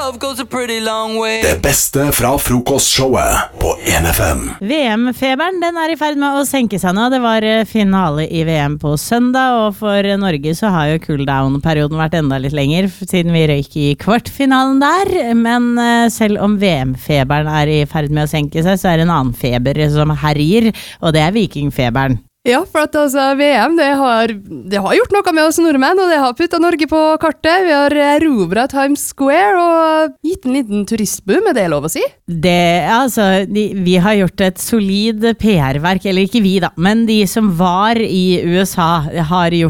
love goes a pretty long way. Det beste fra frokostshowet på 1FM. VM-feberen, den I ferd med å senke seg nå. Det var finale I VM på søndag, og for Norge så har jo cooldown-perioden vært enda litt lenger, siden vi røyk I kvartfinalen der. Men selv om VM-feberen I ferd med å senke seg, så det en annen feber som herjer, og det vikingfeberen. Ja, for at altså VM, det har gjort noe med oss nordmenn, og det har puttet Norge på kartet. Vi har erobret Times Square og gitt en liten turistboom, det lov å si? Vi har gjort et solid PR-verk, eller ikke vi da, men de som var I USA har gjort